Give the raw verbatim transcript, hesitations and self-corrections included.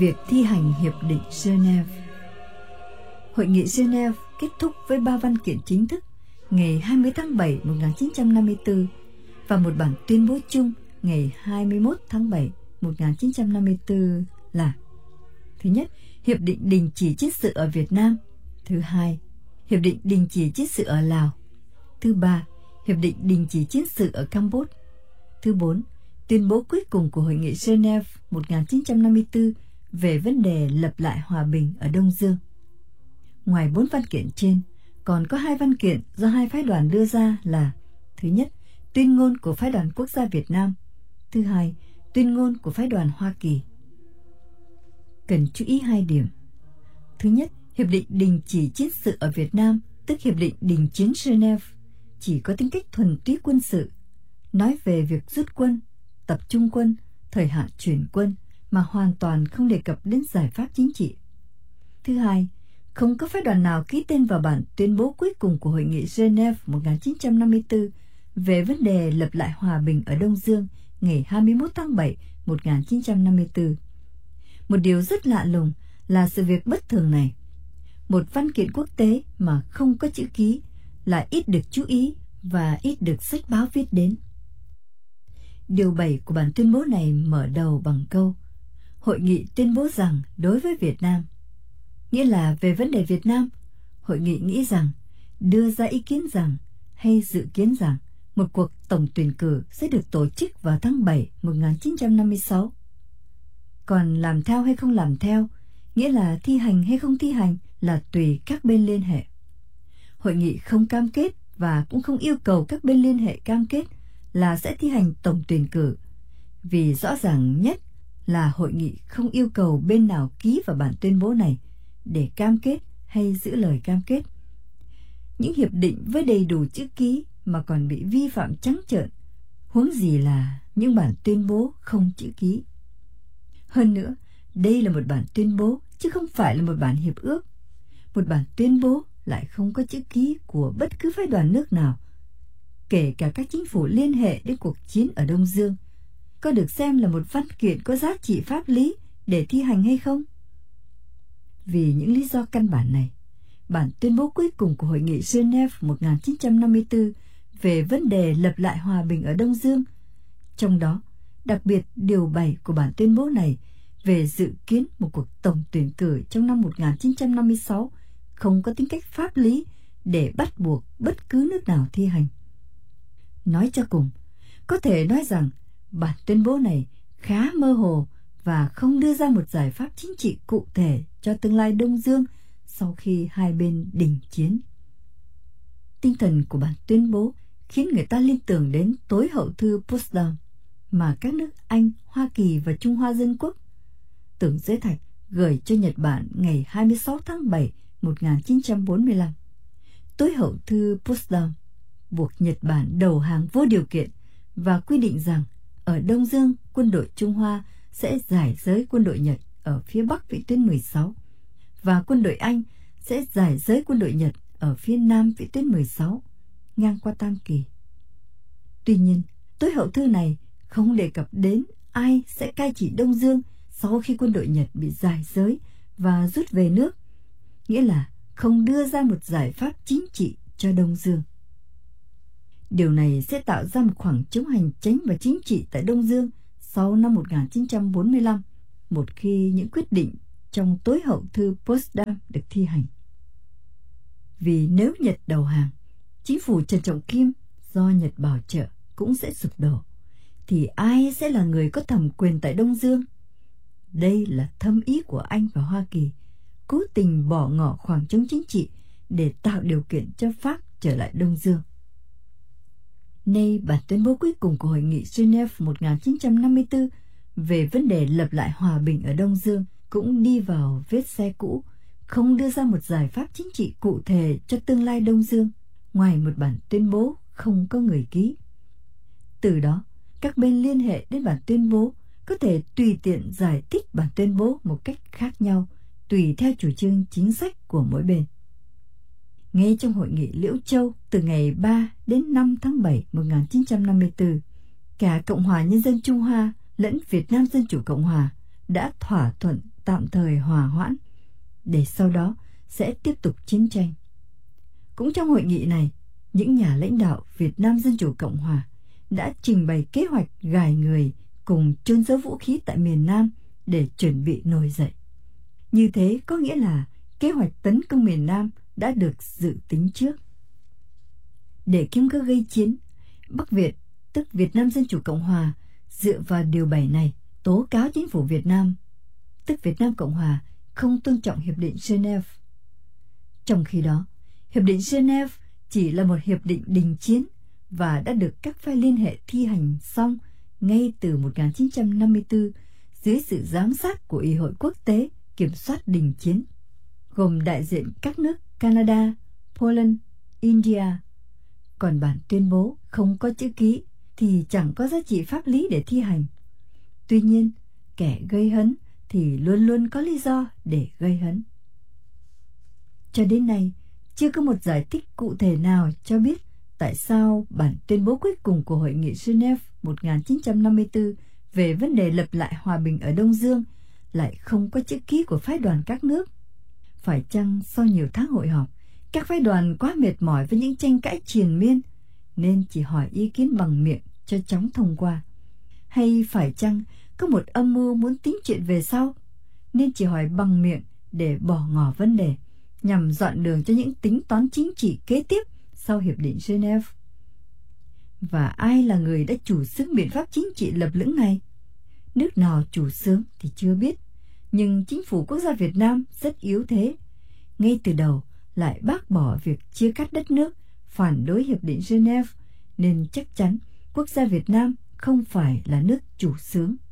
việc thi hành Hiệp định Geneva. Hội nghị Geneva kết thúc với ba văn kiện chính thức ngày hai mươi tháng bảy một nghìn chín trăm năm mươi tư và một bản tuyên bố chung ngày hai mươi mốt tháng bảy một nghìn chín trăm năm mươi tư là: thứ nhất, Hiệp định đình chỉ chiến sự ở Việt Nam; thứ hai, Hiệp định đình chỉ chiến sự ở Lào; thứ ba, Hiệp định đình chỉ chiến sự ở Campuchia; thứ bốn, tuyên bố cuối cùng của Hội nghị Geneva một nghìn chín trăm năm mươi tư về vấn đề lập lại hòa bình ở Đông Dương. Ngoài bốn văn kiện trên, còn có hai văn kiện do hai phái đoàn đưa ra là: thứ nhất, tuyên ngôn của phái đoàn Quốc gia Việt Nam; thứ hai, tuyên ngôn của phái đoàn Hoa Kỳ. Cần chú ý hai điểm. Thứ nhất, Hiệp định đình chỉ chiến sự ở Việt Nam, tức Hiệp định đình chiến Geneva, chỉ có tính cách thuần túy quân sự, nói về việc rút quân, tập trung quân, thời hạn chuyển quân, mà hoàn toàn không đề cập đến giải pháp chính trị. Thứ hai, không có phái đoàn nào ký tên vào bản tuyên bố cuối cùng của Hội nghị Geneva một nghìn chín trăm năm mươi tư về vấn đề lập lại hòa bình ở Đông Dương ngày hai mươi mốt tháng bảy một nghìn chín trăm năm mươi tư. Một điều rất lạ lùng là sự việc bất thường này. Một văn kiện quốc tế mà không có chữ ký lại ít được chú ý và ít được sách báo viết đến. Điều bảy của bản tuyên bố này mở đầu bằng câu: Hội nghị tuyên bố rằng đối với Việt Nam, nghĩa là về vấn đề Việt Nam, hội nghị nghĩ rằng, đưa ra ý kiến rằng hay dự kiến rằng một cuộc tổng tuyển cử sẽ được tổ chức vào tháng bảy một nghìn chín trăm năm mươi sáu. Còn làm theo hay không làm theo, nghĩa là thi hành hay không thi hành, là tùy các bên liên hệ. Hội nghị không cam kết và cũng không yêu cầu các bên liên hệ cam kết là sẽ thi hành tổng tuyển cử, vì rõ ràng nhất là hội nghị không yêu cầu bên nào ký vào bản tuyên bố này để cam kết hay giữ lời cam kết. Những hiệp định với đầy đủ chữ ký mà còn bị vi phạm trắng trợn, huống gì là những bản tuyên bố không chữ ký. Hơn nữa, đây là một bản tuyên bố chứ không phải là một bản hiệp ước. Một bản tuyên bố lại không có chữ ký của bất cứ phái đoàn nước nào, kể cả các chính phủ liên hệ đến cuộc chiến ở Đông Dương, có được xem là một văn kiện có giá trị pháp lý để thi hành hay không? Vì những lý do căn bản này, bản tuyên bố cuối cùng của Hội nghị Geneva một nghìn chín trăm năm mươi tư về vấn đề lập lại hòa bình ở Đông Dương, trong đó, đặc biệt điều bảy của bản tuyên bố này về dự kiến một cuộc tổng tuyển cử trong năm một nghìn chín trăm năm mươi sáu, không có tính cách pháp lý để bắt buộc bất cứ nước nào thi hành. Nói cho cùng, có thể nói rằng bản tuyên bố này khá mơ hồ và không đưa ra một giải pháp chính trị cụ thể cho tương lai Đông Dương sau khi hai bên đình chiến. Tinh thần của bản tuyên bố khiến người ta liên tưởng đến tối hậu thư Potsdam mà các nước Anh, Hoa Kỳ và Trung Hoa Dân Quốc, Tưởng Giới Thạch gửi cho Nhật Bản ngày hai mươi sáu tháng bảy một nghìn chín trăm bốn mươi lăm. Tối hậu thư Potsdam buộc Nhật Bản đầu hàng vô điều kiện và quy định rằng ở Đông Dương, quân đội Trung Hoa sẽ giải giới quân đội Nhật ở phía Bắc vĩ tuyến mười sáu và quân đội Anh sẽ giải giới quân đội Nhật ở phía Nam vĩ tuyến mười sáu, ngang qua Tam Kỳ. Tuy nhiên, tối hậu thư này không đề cập đến ai sẽ cai trị Đông Dương sau khi quân đội Nhật bị giải giới và rút về nước, nghĩa là không đưa ra một giải pháp chính trị cho Đông Dương. Điều này sẽ tạo ra một khoảng trống hành chính và chính trị tại Đông Dương sau năm một nghìn chín trăm bốn mươi lăm, một khi những quyết định trong tối hậu thư Potsdam được thi hành. Vì nếu Nhật đầu hàng, chính phủ Trần Trọng Kim do Nhật bảo trợ cũng sẽ sụp đổ, thì ai sẽ là người có thẩm quyền tại Đông Dương? Đây là thâm ý của Anh và Hoa Kỳ, cố tình bỏ ngỏ khoảng trống chính trị để tạo điều kiện cho Pháp trở lại Đông Dương. Nay, bản tuyên bố cuối cùng của Hội nghị Geneva một nghìn chín trăm năm mươi tư về vấn đề lập lại hòa bình ở Đông Dương cũng đi vào vết xe cũ, không đưa ra một giải pháp chính trị cụ thể cho tương lai Đông Dương, ngoài một bản tuyên bố không có người ký. Từ đó, các bên liên hệ đến bản tuyên bố có thể tùy tiện giải thích bản tuyên bố một cách khác nhau, tùy theo chủ trương chính sách của mỗi bên. Ngay trong hội nghị Liễu Châu từ ngày ba đến năm tháng bảy một nghìn chín trăm năm mươi tư, cả Cộng hòa Nhân dân Trung Hoa lẫn Việt Nam Dân chủ Cộng hòa đã thỏa thuận tạm thời hòa hoãn, để sau đó sẽ tiếp tục chiến tranh. Cũng trong hội nghị này, những nhà lãnh đạo Việt Nam Dân Chủ Cộng Hòa đã trình bày kế hoạch gài người cùng chôn giấu vũ khí tại miền Nam để chuẩn bị nổi dậy. Như thế có nghĩa là kế hoạch tấn công miền Nam đã được dự tính trước. Để kiếm cớ gây chiến, Bắc Việt, tức Việt Nam Dân Chủ Cộng Hòa, dựa vào điều bảy này tố cáo chính phủ Việt Nam, tức Việt Nam Cộng Hòa, không tôn trọng Hiệp định Geneva. Trong khi đó, Hiệp định Geneva chỉ là một hiệp định đình chiến và đã được các phe liên hệ thi hành xong ngay từ một nghìn chín trăm năm mươi tư dưới sự giám sát của Ủy hội quốc tế kiểm soát đình chiến, gồm đại diện các nước Canada, Poland, India. Còn bản tuyên bố không có chữ ký thì chẳng có giá trị pháp lý để thi hành. Tuy nhiên, kẻ gây hấn thì luôn luôn có lý do để gây hấn. Cho đến nay, chưa có một giải thích cụ thể nào cho biết tại sao bản tuyên bố cuối cùng của Hội nghị Geneva một nghìn chín trăm năm mươi tư về vấn đề lập lại hòa bình ở Đông Dương lại không có chữ ký của phái đoàn các nước. Phải chăng sau nhiều tháng hội họp, các phái đoàn quá mệt mỏi với những tranh cãi triền miên nên chỉ hỏi ý kiến bằng miệng cho chóng thông qua? Hay phải chăng có một âm mưu muốn tính chuyện về sau nên chỉ hỏi bằng miệng để bỏ ngỏ vấn đề, nhằm dọn đường cho những tính toán chính trị kế tiếp sau Hiệp định Geneva? Và ai là người đã chủ xướng biện pháp chính trị lập lưỡng này? Nước nào chủ xướng thì chưa biết, nhưng chính phủ quốc gia Việt Nam rất yếu thế. Ngay từ đầu lại bác bỏ việc chia cắt đất nước, phản đối Hiệp định Geneva, nên chắc chắn quốc gia Việt Nam không phải là nước chủ xướng.